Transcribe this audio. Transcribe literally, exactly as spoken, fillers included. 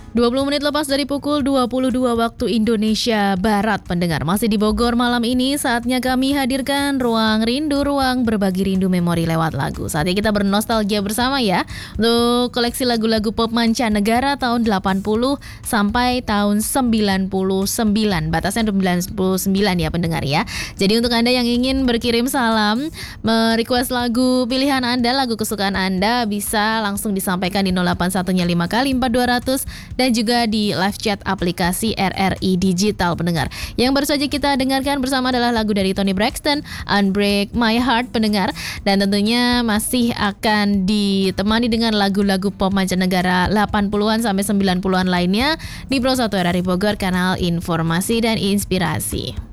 dua puluh menit lepas dari pukul dua puluh dua waktu Indonesia Barat, pendengar masih di Bogor malam ini. Saatnya kami hadirkan Ruang Rindu, ruang berbagi rindu memori lewat lagu. Saatnya kita bernostalgia bersama ya, untuk koleksi lagu-lagu pop mancanegara tahun delapan puluh sampai tahun sembilan puluh sembilan. Batasnya sembilan puluh sembilan ya pendengar ya. Jadi untuk Anda yang ingin berkirim salam, merequest lagu pilihan Anda, lagu kesukaan Anda, bisa langsung disampaikan di nol delapan satu lima kali empat dua nol nol dan juga di live chat aplikasi R R I Digital pendengar. Yang baru saja kita dengarkan bersama adalah lagu dari Toni Braxton, Unbreak My Heart pendengar, dan tentunya masih akan ditemani dengan lagu-lagu pop mancanegara delapan puluhan sampai sembilan puluhan lainnya di Pro satu R R I Bogor, kanal informasi dan inspirasi.